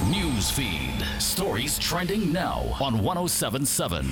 News feed. Stories trending now on 1077.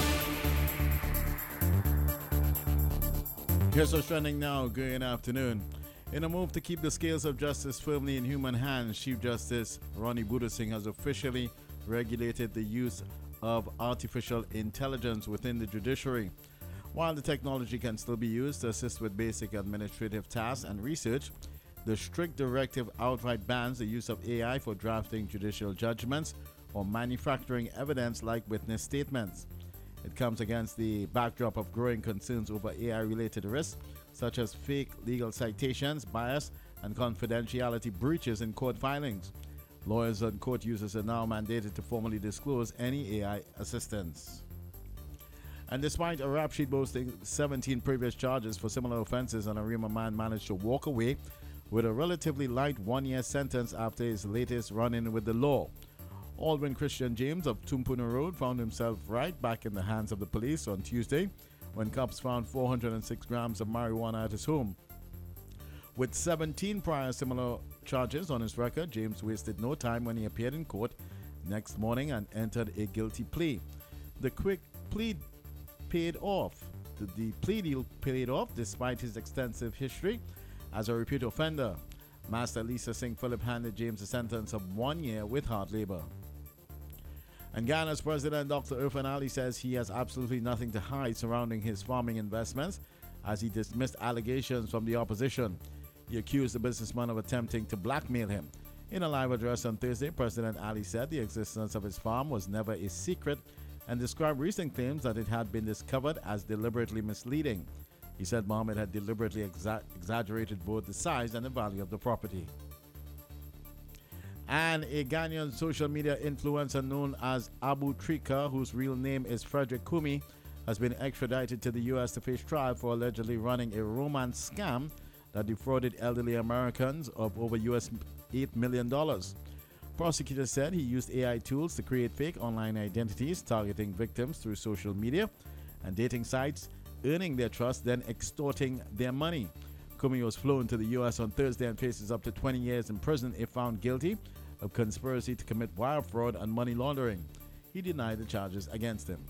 Here's what's trending now. Good afternoon. In a move to keep the scales of justice firmly in human hands, Chief Justice Ronnie Budasingh has officially regulated the use of artificial intelligence within the judiciary. While the technology can still be used to assist with basic administrative tasks and research, the strict directive outright bans the use of AI for drafting judicial judgments or manufacturing evidence like witness statements. It comes against the backdrop of growing concerns over AI-related risks, such as fake legal citations, bias, and confidentiality breaches in court filings. Lawyers and court users are now mandated to formally disclose any AI assistance. And despite a rap sheet boasting 17 previous charges for similar offenses, an Arima man managed to walk away with a relatively light one-year sentence after his latest run-in with the law. Aldwin Christian James of Tumpuna Road found himself right back in the hands of the police on Tuesday when cops found 406 grams of marijuana at his home. With 17 prior similar charges on his record, James wasted no time when he appeared in court next morning and entered a guilty plea. The quick plea paid off. The plea deal paid off despite his extensive history as a repeat offender. Master Lisa Singh Philip handed James a sentence of 1 year with hard labor. And Ghana's President Dr. Irfan Ali says he has absolutely nothing to hide surrounding his farming investments as he dismissed allegations from the opposition. He accused the businessman of attempting to blackmail him. In a live address on Thursday, President Ali said the existence of his farm was never a secret and described recent claims that it had been discovered as deliberately misleading. He said Mohammed had deliberately exaggerated both the size and the value of the property. And a Ghanaian social media influencer known as Abu Trika, whose real name is Frederick Kumi, has been extradited to the U.S. to face trial for allegedly running a romance scam that defrauded elderly Americans of over U.S. $8 million. Prosecutors said he used AI tools to create fake online identities, targeting victims through social media and dating sites, earning their trust, then extorting their money. Kumi was flown to the U.S. on Thursday and faces up to 20 years in prison if found guilty of conspiracy to commit wire fraud and money laundering. He denied the charges against him.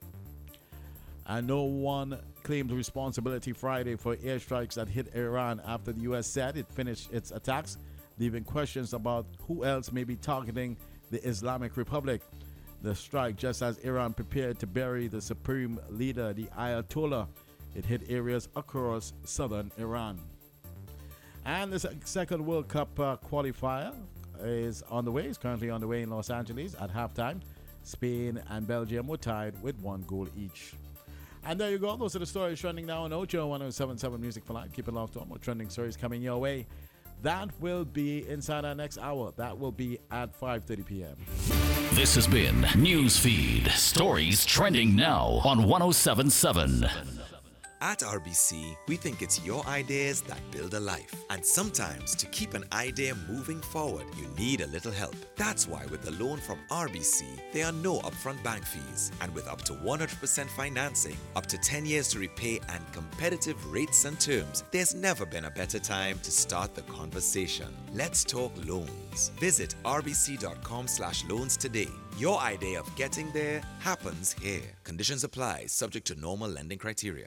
And no one claimed responsibility Friday for airstrikes that hit Iran after the U.S. said it finished its attacks, leaving questions about who else may be targeting the Islamic Republic. The strike, just as Iran prepared to bury the supreme leader, the Ayatollah, it hit areas across southern Iran. And the second World Cup qualifier is on the way. It's currently on the way in Los Angeles at halftime. Spain and Belgium were tied with 1 goal each. And there you go. Those are the stories trending now on Ocho 1077 Music for Life. Keep it locked on. More trending stories coming your way. That will be inside our next hour. That will be at 5:30 p.m. This has been Newsfeed. Stories trending now on 1077. At RBC, we think it's your ideas that build a life. And sometimes, to keep an idea moving forward, you need a little help. That's why with the loan from RBC, there are no upfront bank fees. And with up to 100% financing, up to 10 years to repay, and competitive rates and terms, there's never been a better time to start the conversation. Let's talk loans. Visit rbc.com/loans today. Your idea of getting there happens here. Conditions apply, subject to normal lending criteria.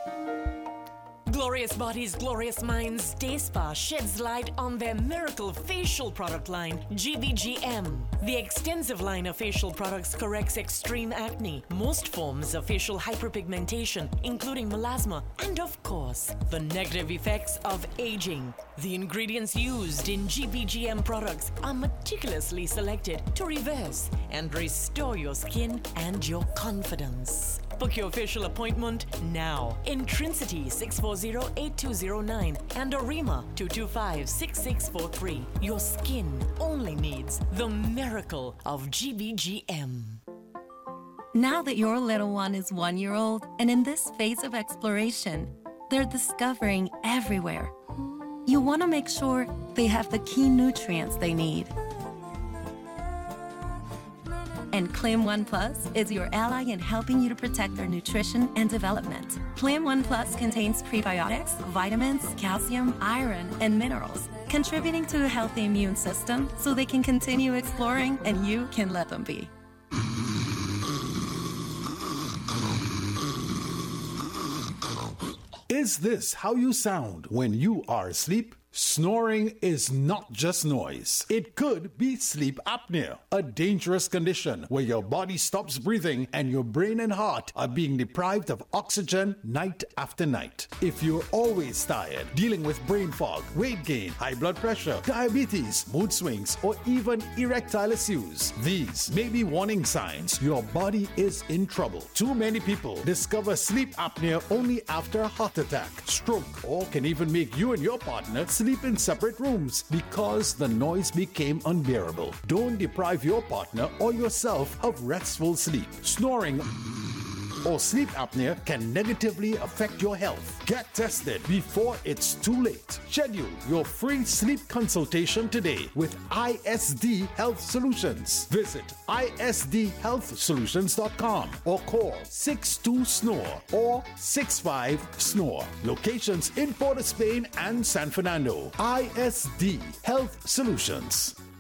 Glorious Bodies, Glorious Minds Day Spa sheds light on their miracle facial product line, GBGM. The extensive line of facial products corrects extreme acne, most forms of facial hyperpigmentation, including melasma, and of course, the negative effects of aging. The ingredients used in GBGM products are meticulously selected to reverse and restore your skin and your confidence. Book your facial appointment now. Intrinsity 640-8209 and Arima 225-6643. Your skin only needs the miracle of GBGM. Now that your little one is 1 year old and in this phase of exploration, they're discovering everywhere. You want to make sure they have the key nutrients they need. And Claim One Plus is your ally in helping you to protect their nutrition and development. Claim One Plus contains prebiotics, vitamins, calcium, iron, and minerals, contributing to a healthy immune system so they can continue exploring and you can let them be. Is this how you sound when you are asleep? Snoring is not just noise. It could be sleep apnea, a dangerous condition where your body stops breathing and your brain and heart are being deprived of oxygen night after night. If you're always tired, dealing with brain fog, weight gain, high blood pressure, diabetes, mood swings, or even erectile issues, these may be warning signs your body is in trouble. Too many people discover sleep apnea only after a heart attack, stroke, or can even make you and your partner sleep in separate rooms because the noise became unbearable. Don't deprive your partner or yourself of restful sleep. Snoring or sleep apnea can negatively affect your health. Get tested before it's too late. Schedule your free sleep consultation today with ISD Health Solutions. Visit isdhealthsolutions.com or call 62-SNORE or 65-SNORE. Locations in Port of Spain and San Fernando. ISD Health Solutions.